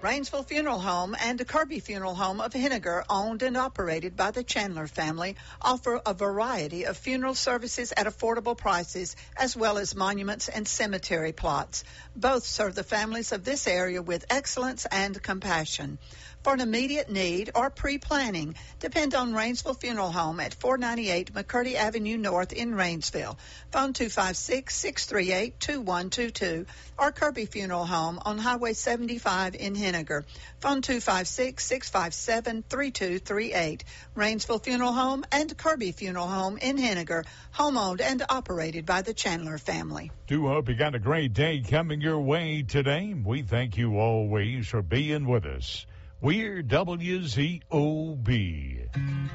Rainsville Funeral Home and Kirby Funeral Home of Henniger, owned and operated by the Chandler family, offer a variety of funeral services at affordable prices, as well as monuments and cemetery plots. Both serve the families of this area with excellence and compassion. For an immediate need or pre-planning, depend on Rainsville Funeral Home at 498 McCurdy Avenue North in Rainsville. Phone 256-638-2122 or Kirby Funeral Home on Highway 75 in Henniger. Phone 256-657-3238. Rainsville Funeral Home and Kirby Funeral Home in Henniger, home-owned and operated by the Chandler family. Do hope you got a great day coming your way today. We thank you always for being with us. We're WZOB.